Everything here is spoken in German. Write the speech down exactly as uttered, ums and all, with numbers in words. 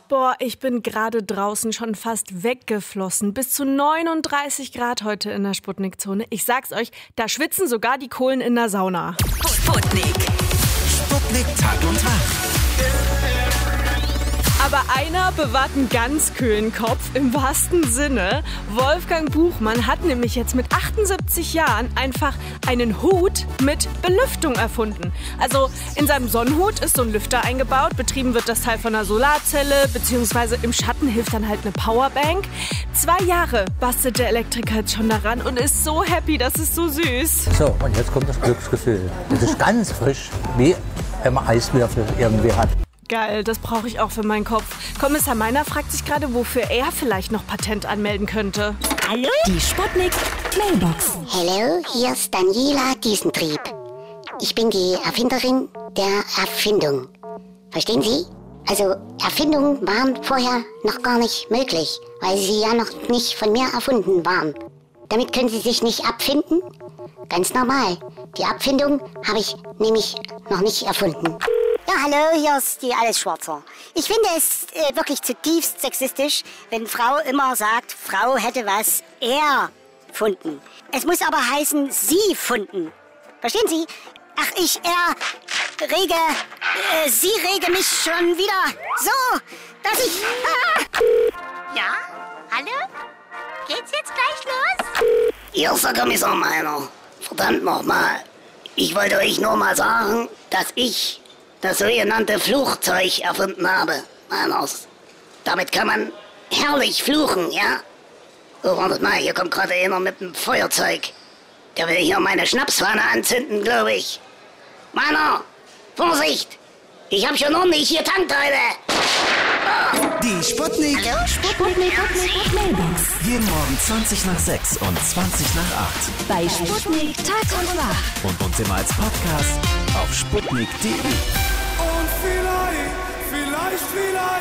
Boah, ich bin gerade draußen schon fast weggeflossen. Bis zu neununddreißig Grad heute in der Sputnik-Zone. Ich sag's euch, da schwitzen sogar die Kohlen in der Sauna. Sputnik. Sputnik Tag und Tag. Aber einer bewahrt einen ganz kühlen Kopf, im wahrsten Sinne. Wolfgang Buchmann hat nämlich jetzt mit achtundsiebzig Jahren einfach einen Hut mit Belüftung erfunden. Also in seinem Sonnenhut ist so ein Lüfter eingebaut, betrieben wird das Teil von einer Solarzelle, beziehungsweise im Schatten hilft dann halt eine Powerbank. Zwei Jahre bastelt der Elektriker jetzt schon daran und ist so happy, das ist so süß. So, und jetzt kommt das Glücksgefühl. Das ist ganz frisch, wie wenn man Eiswürfel irgendwie hat. Geil, das brauche ich auch für meinen Kopf. Kommissar Meiner fragt sich gerade, wofür er vielleicht noch Patent anmelden könnte. Hallo? Die Sputnik Mailbox. Hallo, hier ist Daniela Diesentrieb. Ich bin die Erfinderin der Erfindung. Verstehen Sie? Also Erfindungen waren vorher noch gar nicht möglich, weil sie ja noch nicht von mir erfunden waren. Damit können Sie sich nicht abfinden? Ganz normal. Die Abfindung habe ich nämlich noch nicht erfunden. Ja, hallo, hier ist die Alles Schwarzer. Ich finde es äh, wirklich zutiefst sexistisch, wenn Frau immer sagt, Frau hätte was erfunden. Es muss aber heißen, sie funden. Verstehen Sie? Ach, ich errege, äh, sie rege mich schon wieder so, dass ich... Ah! Ja? Hallo? Geht's jetzt gleich los? Hier ist der Kommissar Meiner. Verdammt nochmal. Ich wollte euch nur mal sagen, dass ich das sogenannte Fluchzeug erfunden habe. Meiners. Damit kann man herrlich fluchen, ja? Oh, wartet mal, hier kommt gerade einer mit einem Feuerzeug. Der will hier meine Schnapsfahne anzünden, glaube ich. Meiner, Vorsicht! Ich hab schon ordentlich hier Tankteile. Oh. Die Sputnik. Hallo, Sputnik. Sputnik Mailbox. Jeden Morgen zwanzig nach sechs und zwanzig nach acht. Bei Sputnik Tag und Wach. Und uns immer als Podcast auf sputnik punkt de. Und vielleicht, vielleicht, vielleicht